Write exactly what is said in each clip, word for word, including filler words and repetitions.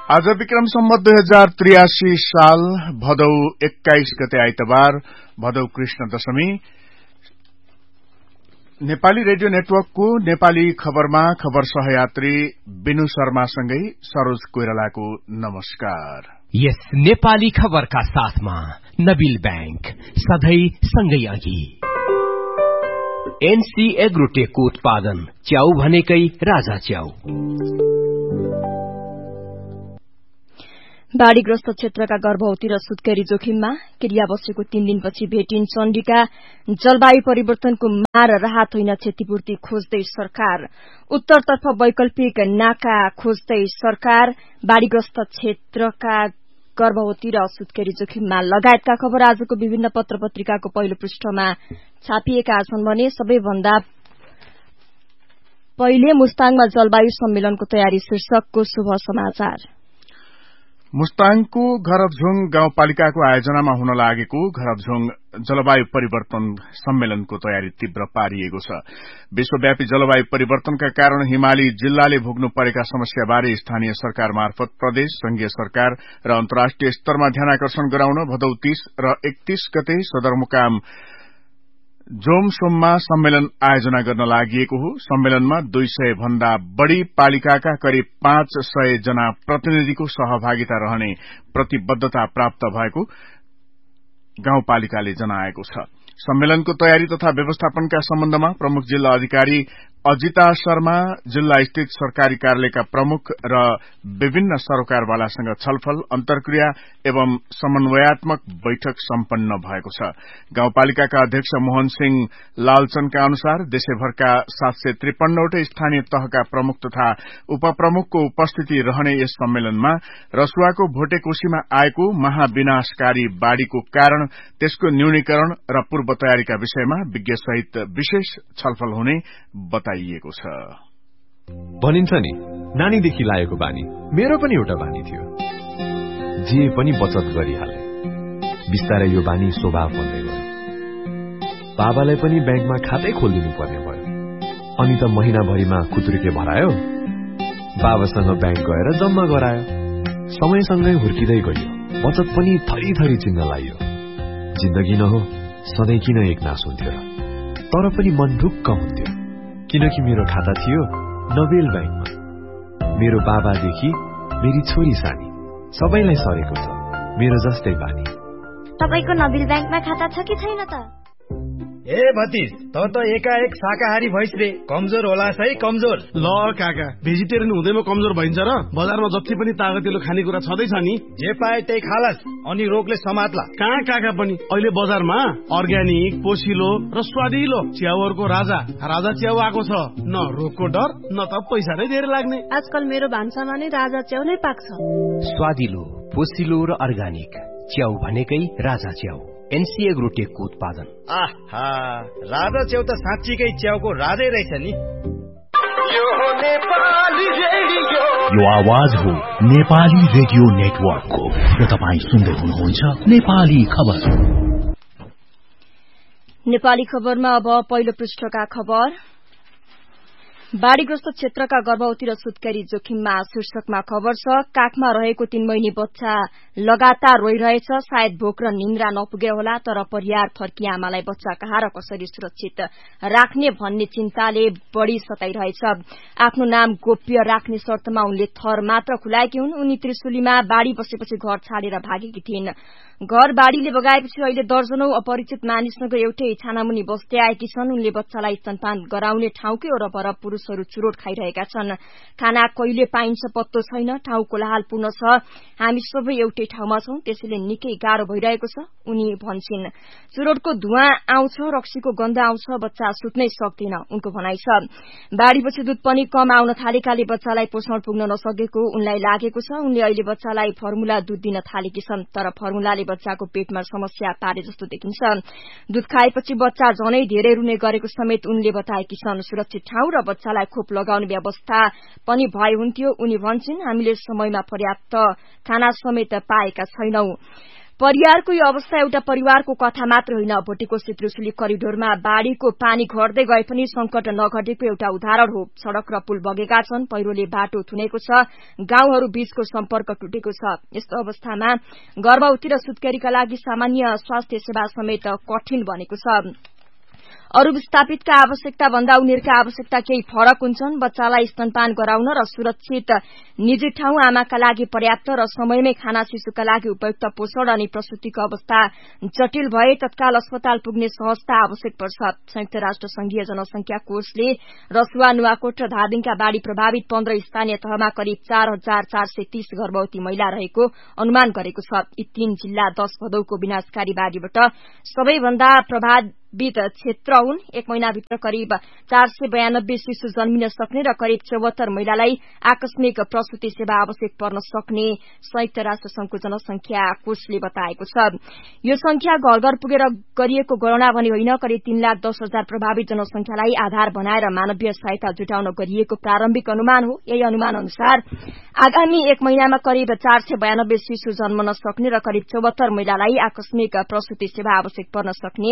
आज विक्रम सम्वत दुई हजार त्रियासी साल भदौ एक्काइस गते आइतबार भदौ कृष्ण दशमी। नेपाली रेडियो नेटवर्कको नेपाली खबरमा खबर सहयात्री बिनु शर्मासँगै सरोज कोइरालाको नमस्कार। यस नेपाली खबरका साथमा नबिल बैंक सधैं सँगै अघि। एनसी एग्रोटेकको उत्पादन च्याउ भनेकै राजा च्याउ। बाढ़ीग्रस्त क्षेत्रका गर्भवती र सुत्केरी जोखिममा क्रिया बसेको तीन दिनपछि भेटिन चण्डीका जलवायु परिवर्तनको मार राहत होइन क्षतिपूर्ति खोज्दै सरकार। उत्तरतर्फ वैकल्पिक नाका खोज्दै सरकार। बाढ़ीग्रस्त क्षेत्रका गर्भवती र सुत्केरी जोखिममा लगायतका खबर आजको विभिन्न पत्र पत्रिकाको पहिलो पृष्ठमा छापिएका छन् भने सबैभन्दा पहिले मुस्ताङमा जलवायु सम्मेलनको तयारी शीर्षकको शुभ समाचार। मुस्ताङको घरबझोङ गाउँपालिकाको आयोजनामा हुन लागेको घरबझोङ जलवायु परिवर्तन सम्मेलनको तयारी तीव्र पारिएको छ। विश्वव्यापी जलवायु परिवर्तनका कारण हिमाली जिल्लाले भोग्नु परेका समस्याबारे स्थानीय सरकार मार्फत प्रदेश, संघीय सरकार र अन्तर्राष्ट्रिय स्तरमा ध्यानाकर्षण गराउन भदौ तीस र एकतीस गते सदरमुकाम जोमसोममा सम्मेलन आयोजना गर्न लागि हो। सम्मेलनमा दुई सय भन्दा बढ़ी पालिकाका करिब पाँच सय जना प्रतिनिधिको सहभागिता रहने प्रतिबद्धता प्राप्त भएको गाउँपालिकाले जनाएको छ। सम्मेलनको तयारी तथा व्यवस्थापनका सम्बन्धमा प्रमुख जिल्ला अधिकारी अजिता शर्मा, जिल्ला स्थित सरकारी कार्यालयका प्रमुख र विभिन्न सरोकारवालासँग छलफल, अन्तर्क्रिया एवं समन्वयात्मक बैठक सम्पन्न भएको छ। गाउँपालिकाका अध्यक्ष मोहन सिंह लालचनका अनुसार देशैभरका सात सय त्रिपन्नवटै स्थानीय तहका प्रमुख तथा उपप्रमुखको उपस्थिति रहने यस सम्मेलनमा रसुवाको भोटेकोशीमा आएको महाविनाशकारी बाढ़ीको कारण, त्यसको न्यूनीकरण र पूर्व तयारीका विषयमा विज्ञसहित विशेष छलफल हुने बताइएको छ। भनिन्छ नि, नानीदेखि लागेको बानी मेरो पनि एउटा बानी थियो। जे पनि बचत गरिहाले। बिस्तारै यो बानी स्वभाव बन्दै गयो। बाबालाई पनि ब्याङ्कमा खातै खोलिदिनु पर्ने भयो। अनि त महिनाभरिमा खुत्रुके भरायो। बाबासँग ब्याङ्क गएर जम्मा गरायो। समयसँगै हुर्किँदै गयो। बचत पनि थरी थरी चिन्न लाग्यो। जिन्दगी न हो, सधैँ किन एक नास हुन्थ्यो र? तर पनि मन ढुक्क हुन्थ्यो, किनकि मेरो खाता थियो नबेल ब्याङ्कमा। मेरो बाबादेखि मेरी छोरी सानी सबैलाई सरेको छ मेरो जस्तै बानी। तपाईको नबेल ब्याङ्कमा खाता छ कि छैन त? ए भतिज, त त एकाएक शाकाहारी भइस रे। कमजोर होला है, कमजोर। ल काका, भेजिटेरियन हुँदैमा कमजोर भइन्छ र? बजारमा जति पनि तागतिलो खानेकुरा छँदैछ नि, जे पाए त्यही खालास, अनि रोगले समात्ला। कहाँ काका पनि अहिले बजारमा अर्ग्यानिक, पोसिलो र स्वादिलो च्याउहरूको राजा राजा च्याउ आएको छ। न रोगको डर, न त पैसा नै धेरै लाग्ने। आजकल मेरो भान्सामा नै राजा च्याउ नै पाक्छ। स्वादिलो, पोसिलो र अर्ग्यानिक च्याउ भनेकै राजा च्याउ। एनसी एग्रोटेकको उत्पादन। आहा, राजा च्याउ त साँच्चीकै च्याउको राजै रहेछ नि। यो आवाज हो नेपाली रेडियो नेटवर्कको र तपाईँ सुन्दै हुनुहुन्छ नेपाली खबर। नेपाली खबरमा अब पहिलो पृष्ठका खबर। बाढ़ीग्रस्त क्षेत्रका गर्भवती र सुत्केरी जोखिममा शीर्षकमा खबर छ। काखमा रहेको तीन महिनी बच्चा लगातार रोइरहेछ। सायद भोक र निन्द्रा नपुगे होला, तर परिवार फर्की आमालाई बच्चा कहाँ र कसरी सुरक्षित राख्ने भन्ने चिन्ताले बढ़ी सताइरहेछ। आफ्नो नाम गोप्य राख्ने शर्तमा उनले थर मात्र खुलाएकी हुन्। उनी त्रिशुलीमा बाढ़ी बसेपछि घर छाडेर भागेकी थिइन्। घर बाढ़ीले बगाएपछि अहिले दर्जनौं अपरिचित मानिससँग एउटै छानामुनि बस्दै आएकी छन्। उनले बच्चालाई स्तनपान गराउने ठाउँकै वरपर पुरूषहरू चुरोट खाइरहेका छन्। खाना कहिले पाइन्छ पत्तो छैन। ठाउँ कोलाहलपूर्ण छ। हामी सबै एउटै ठाउँमा छौं, त्यसैले निकै गाह्रो भइरहेको छ, उनी भन्छन्। चुरोटको धुवाँ आउँछ, रक्सीको गन्ध आउँछ, बच्चा सुत्नै सक्दैन, उनको भनाइ छ। बाढ़ीपछि दूध पनि कम आउन थालेकाले बच्चालाई पोषण पुग्न नसकेको उनलाई लागेको छ। उनले अहिले बच्चालाई फर्मुला दूध दिन थालेकी छन्, तर फर्मुलाले बच्चाको पेटमा समस्या पारे जस्तो देखिन्छ। दूध खाएपछि बच्चा झनै धेरै रुने गरेको समेत उनले बताएकी छन्। सुरक्षित ठाउँ र बच्चालाई खोप लगाउने व्यवस्था पनि भए हुन्थ्यो, उनी भन्छन्। हामीले समयमा पर्याप्त खाना समेत पाएका छैनौं। परियारको यो अवस्था एउटा परिवारको कथा मात्र होइन, भोटेकोशी त्रिशुली करिडोरमा बाढ़ीको पानी घट्दै गए पनि संकट नघटेको एउटा उदाहरण हो। सड़क र पुल बगेका छन्, पहिरोले बाटो थुनेको छ, गाउँहरू बीचको सम्पर्क टुटेको छ। यस्तो अवस्थामा गर्भवती र सुत्केरीका लागि सामान्य स्वास्थ्य सेवा समेत कठिन बनेको छ। अरू विस्थापितका आवश्यकता भन्दा उनीहरूका आवश्यकता केही फरक हुन्छन्। बच्चालाई स्तनपान गराउन र सुरक्षित निजी ठाउँ, आमाका लागि पर्याप्त र समयमै खाना, शिशुका लागि उपयुक्त पोषण अनि प्रसूतिको अवस्था जटिल भए तत्काल अस्पताल पुग्ने सहजता आवश्यक पर्छ। संयुक्त राष्ट्र संघीय जनसंख्या कोषले रसुवा, नुवाकोट र धादिङका बाढ़ी प्रभावित पन्ध्र स्थानीय तहमा करिब चार हजार चार सय तीस गर्भवती महिला रहेको अनुमान गरेको छ। यी तीन जिल्ला दश भदौको विनाशकारी बाढ़ीबाट सबैभन्दा प्रभावित क्षेत्र हुन्। एक महिनाभित्र करिब चार सय बयानब्बे शिशु जन्मिन सक्ने र करिब चौहत्तर महिलालाई आकस्मिक प्रसूति सेवा आवश्यक पर्न सक्ने संयुक्त राष्ट्र संघको जनसंख्या कोषले बताएको छ। यो संख्या घर घर पुगेर गरिएको गणना भने होइन, करिब तीन लाख दस हजार प्रभावित जनसंख्यालाई आधार बनाएर मानवीय सहायता जुटाउन गरिएको प्रारम्भिक अनुमान हो। यही अनुमान अनुसार आगामी एक महिनामा करिब चार सय बयानब्बे शिशु जन्मन सक्ने र करिब चौहत्तर महिलालाई आकस्मिक प्रसूति सेवा आवश्यक पर्न सक्ने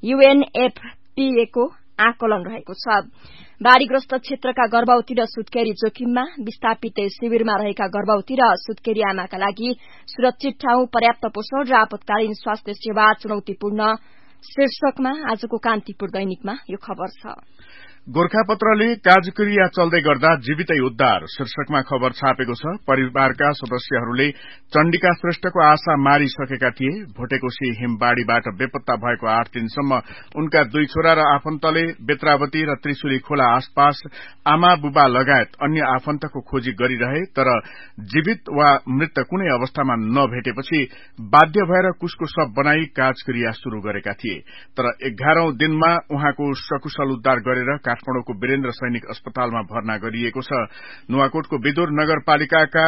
यूएनएफपीए को आकलन रहेको छ। बाढ़ीग्रस्त क्षेत्रका गर्भवती र सुत्केरी जोखिममा, विस्थापित शिविरमा रहेका गर्भवती र सुत्केरी आमाका लागि सुरक्षित ठाउँ, पर्याप्त पोषण र आपतकालीन स्वास्थ्य सेवा चुनौतीपूर्ण शीर्षकमा आजको कान्तिपुर दैनिकमा यो खबर छ। गोर्खापत्रले काजक्रिया चल्दै गर्दा जीवितै उद्धार शीर्षकमा खबर छापेको छ। परिवारका सदस्यहरूले चण्डिका श्रेष्ठको आशा मारिसकेका थिए। भोटेकोशी हिमबाढ़ीबाट बेपत्ता भएको आठ दिनसम्म उनका दुई छोरा र आफन्तले बेत्रावती र त्रिशुली खोला आसपास आमा बुबा लगायत अन्य आफन्तको खोजी गरिरहे, तर जीवित वा मृत कुनै अवस्थामा नभेटेपछि बाध्य भएर कुशको शव बनाई काजक्रिया शुरू गरेका थिए। तर एघारौं दिनमा उहाँको सकुशल उद्धार गरेर काठमाडौँको वीरेन्द्र सैनिक अस्पतालमा भर्ना गरिएको छ। नुवाकोटको विदुर नगरपालिकाका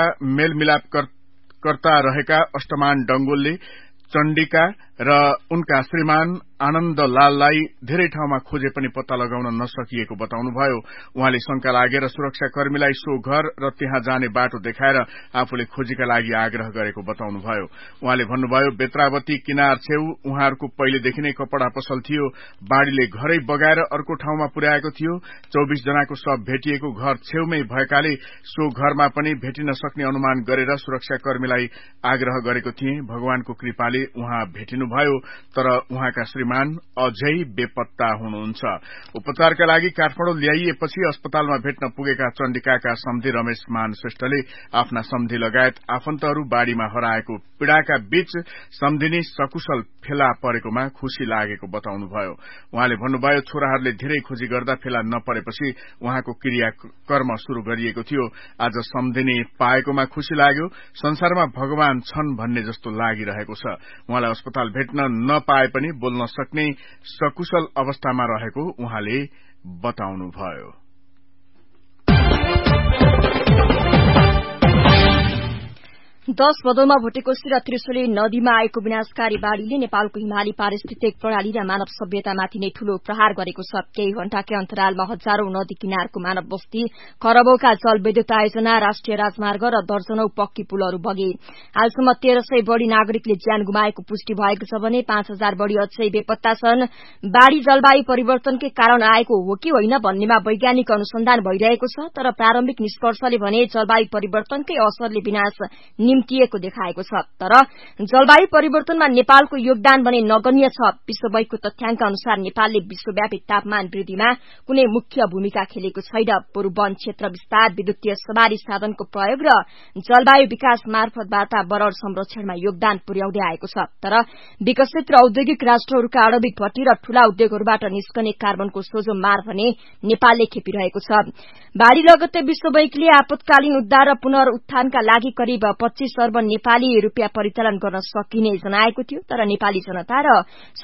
मेलमिलापकर्ता रहेका अष्टमान डंगोलले चण्डिका र उनका श्रीमान आनन्दलाललाई धेरै ठाउँमा खोजे पनि पत्ता लगाउन नसकिएको बताउनुभयो। उहाँले शंका लागेर सुरक्षाकर्मीलाई सो घर र त्यहाँ जाने बाटो देखाएर आफूले खोजीका लागि आग्रह गरेको बताउनुभयो। उहाँले भन्नुभयो, बेत्रावती किनार छेउ उहाँहरूको पहिलेदेखि नै कपड़ा पसल थियो। बाढ़ीले घरै बगाएर अर्को ठाउँमा पुर्याएको थियो। चौबीस जनाको शव भेटिएको घर छेउमै भएकाले सो घरमा पनि भेटिन सक्ने अनुमान गरेर सुरक्षाकर्मीलाई आग्रह गरेको थिए। भगवानको कृपाले उहाँ भेटिनुभयो, तर उहाँका श्रीमान अझै बेपत्ता हुनुहुन्छ। उपचारका लागि काठमाडौँ ल्याइएपछि अस्पतालमा भेट्न पुगेका चण्डिकाका सम्धी रमेश मान श्रेष्ठले आफ्ना सम्धी लगायत आफन्तहरू बाढ़ीमा हराएको पीड़ाका बीच सम्धिनी सकुशल फेला परेकोमा खुशी लागेको बताउनुभयो। उहाँले भन्नुभयो, छोराहरूले धेरै खोजी गर्दा फेला नपरेपछि उहाँको क्रियाकर्म शुरू गरिएको थियो। आज सम्धिनी पाएकोमा खुशी लाग्यो। संसारमा भगवान छन् भन्ने जस्तो लागिरहेको छ। उहाँलाई अस्पताल भेट्न नपाए पनि बोल्न सक्ने सकुशल अवस्थामा रहेको उहाँले बताउनुभयो। दश भदौमा भोटेकोशी र त्रिशुली नदीमा आएको विनाशकारी बाढ़ीले नेपालको हिमाली पारिस्थितिक प्रणाली र मानव सभ्यतामाथि नै ठूलो प्रहार गरेको छ। केही घण्टाकै अन्तरालमा हजारौं नदी किनारको मानव बस्ती, खरबौंका जलविद्युत आयोजना, राष्ट्रिय राजमार्ग र दर्जनौं पक्की पुलहरू बगे। हालसम्म तेह्र सय बढ़ी नागरिकले ज्यान गुमाएको पुष्टि भएको छ भने पाँच हजार बढ़ी अझै बेपत्ता छन्। बाढ़ी जलवायु परिवर्तनकै कारण आएको हो कि होइन भन्नेमा वैज्ञानिक अनुसन्धान भइरहेको छ, तर प्रारम्भिक निष्कर्षले भने जलवायु परिवर्तनकै असरले विनाश निम्तिएको देखाएको छ। तर जलवायु परिवर्तनमा नेपालको योगदान भने नगण्य छ। विश्व बैंकको तथ्याङ्क अनुसार नेपालले विश्वव्यापी तापमान वृद्धिमा कुनै मुख्य भूमिका खेलेको छैन। बरु वन क्षेत्र विस्तार, विद्युतीय सवारी साधनको प्रयोग र जलवायु विकास मार्फत वातावरण संरक्षणमा योगदान पुर्याउँदै आएको छ। तर विकसित र औद्योगिक राष्ट्रहरूका आणविक भट्टी र ठूला उद्योगहरूबाट निस्कने कार्बनको सोझो मार भने नेपालले खेपिरहेको छ। बाढ़ी लगत्तै विश्व बैंकले आपतकालीन उद्धार र पुनरुत्थानका लागि करिब पच्चीस अर्ब नेपाली रूपियाँ परिचालन गर्न सकिने जनाएको थियो। तर नेपाली जनता र